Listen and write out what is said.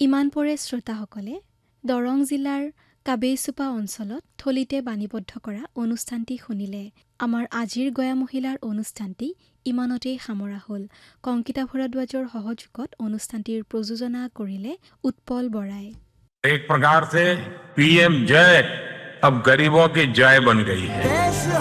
ইমান পৰে শ্ৰোতাসকলে দৰং জিলাৰ কাবেইচুপা অঞ্চলত থলিতে বাণীবদ্ধ কৰা অনুষ্ঠানটি শুনিলে। আমাৰ আজিৰ গয়া মহিলাৰ অনুষ্ঠানটি ইমানতেই সামৰা হ'ল। কংকিতা ভৰদ্বাজৰ সহযোগত অনুষ্ঠানটিৰ প্ৰযোজনা কৰিলে উৎপল বৰাই। एक प्रकार से पीएम जय अब गरीबों की जय बन गई है।